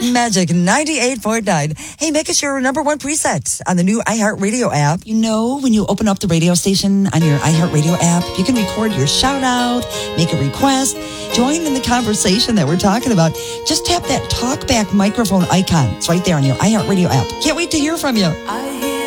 Magic 98.9. Hey, make us your number one preset on the new iHeartRadio app. You know, when you open up the radio station on your iHeartRadio app, you can record your shout out, make a request, join in the conversation that we're talking about. Just tap that talkback microphone icon. It's right there on your iHeartRadio app. Can't wait to hear from you.